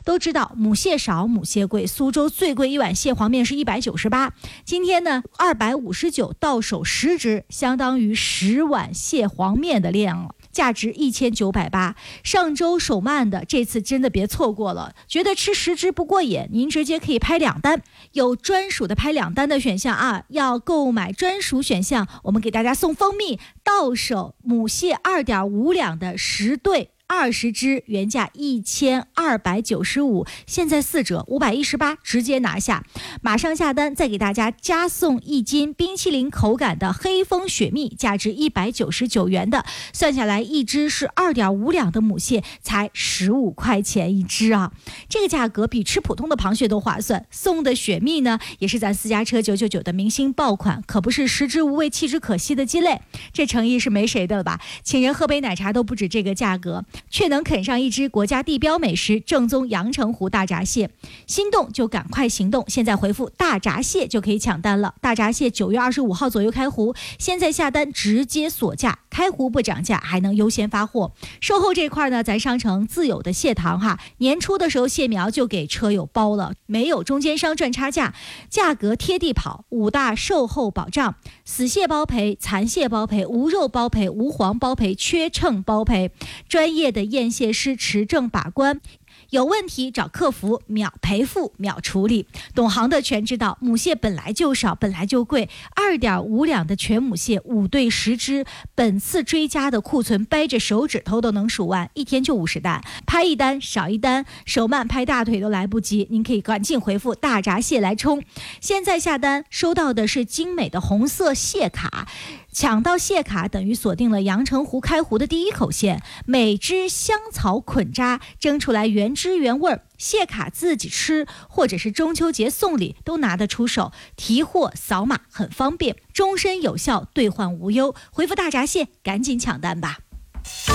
都知道母蟹少母蟹贵，苏州最贵一碗蟹黄面是198，今天呢259到手10只，相当于10碗蟹黄面的量了，价值1980。上周首卖的，这次真的别错过了。觉得吃10只不过瘾，您直接可以拍2单，有专属的拍2单的选项啊。要购买专属选项，我们给大家送蜂蜜，到手母蟹2.5两的10对。20只，原价1295，现在4折518，直接拿下。马上下单，再给大家加送1斤冰淇淋口感的黑蜂雪蜜，价值199元的，算下来一只是2.5两的母蟹，才15块钱一只啊！这个价格比吃普通的螃蟹都划算。送的雪蜜呢，也是咱私家车999的明星爆款，可不是食之无味弃之可惜的鸡肋，这诚意是没谁的了吧？请人喝杯奶茶都不止这个价格，却能啃上一只国家地标美食正宗阳澄湖大闸蟹。心动就赶快行动，现在回复大闸蟹就可以抢单了。大闸蟹9月25号左右开湖，现在下单直接锁价，开湖不涨价，还能优先发货。售后这块呢，咱商城自有的蟹塘哈，年初的时候蟹苗就给车友包了，没有中间商赚差价，价格贴地跑，5大售后保障：死蟹包赔、残蟹包赔、无肉包赔、无黄包赔、缺秤包赔，专业的验蟹师持证把关，有问题找客服，秒赔付秒处理。懂行的全知道，母蟹本来就少，本来就贵，2.5两的全母蟹5对10只，本次追加的库存掰着手指头都能数完，一天就50单，拍1单少1单，手慢拍大腿都来不及。您可以赶紧回复大闸蟹来冲。现在下单收到的是精美的红色蟹卡，抢到蟹卡等于锁定了阳澄湖开湖的第一口蟹，每只香草捆扎，蒸出来原汁原味，蟹卡自己吃或者是中秋节送礼都拿得出手，提货扫码很方便，终身有效，兑换无忧。回复大闸蟹赶紧抢单吧。